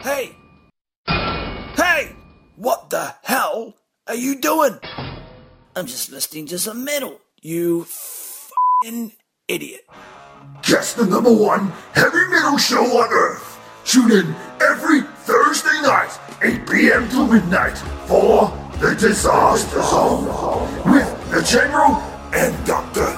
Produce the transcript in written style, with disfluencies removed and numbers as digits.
Hey! Hey! What the hell are you doing? I'm just listening to some metal, you f***ing idiot. Just the #1 heavy metal show on Earth. Tune in every Thursday night, 8 p.m. to midnight, for The Disaster Zone with the General and Dr.